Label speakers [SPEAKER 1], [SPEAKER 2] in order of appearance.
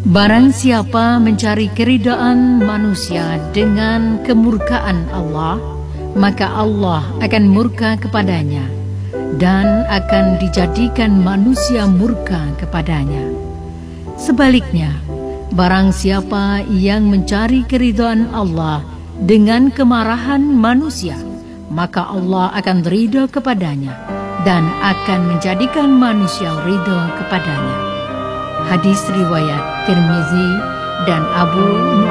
[SPEAKER 1] Barang siapa mencari keridaan manusia dengan kemurkaan Allah, maka Allah akan murka kepadanya dan akan dijadikan manusia murka kepadanya. Sebaliknya, barang siapa yang mencari keridhaan Allah dengan kemarahan manusia, maka Allah akan ridha kepadanya dan akan menjadikan manusia ridha kepadanya. Hadis riwayat Tirmizi dan Abu